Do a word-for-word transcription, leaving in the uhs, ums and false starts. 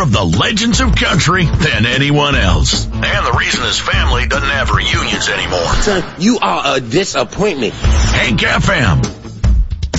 more of the legends of country than anyone else. And the reason his family doesn't have reunions anymore. Son, you are a disappointment. Hank F M.